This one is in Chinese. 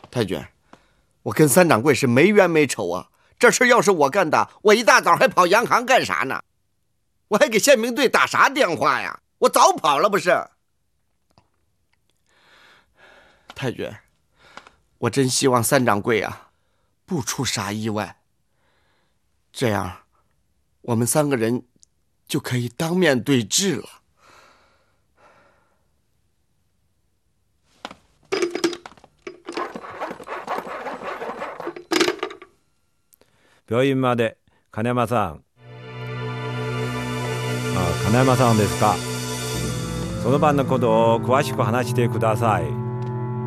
太君，我跟三掌柜是没冤没仇啊，这事要是我干的，我一大早还跑洋行干啥呢？我还给宪兵队打啥电话呀？我早跑了不是？太君，我真希望三掌柜啊，不出啥意外。这样，我们3个人就可以当面对质了。 病院まで。金山さん。金山さんですか。その晩のことを詳しく話してください。